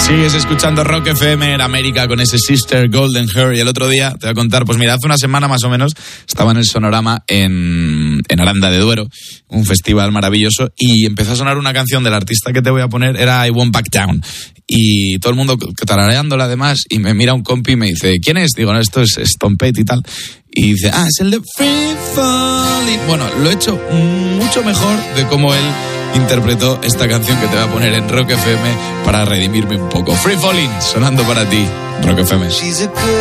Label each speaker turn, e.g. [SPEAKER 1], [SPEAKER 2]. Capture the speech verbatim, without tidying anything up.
[SPEAKER 1] Sigues escuchando Rock F M en América con ese Sister Golden Hair. Y el otro día te voy a contar, pues mira, hace una semana más o menos estaba en el Sonorama en, en Aranda de Duero, un festival maravilloso, y empezó a sonar una canción del artista que te voy a poner, era I Won't Back Down. Y todo el mundo tarareándola además, y me mira un compi y me dice, ¿quién es? Digo, no, esto es Tom Petty y tal. Y dice, ah, es el de Free Falling. Bueno, lo he hecho mucho mejor de cómo él interpretó esta canción que te voy a poner en Rock F M para redimirme un poco. Free Falling, sonando para ti, Rock F M.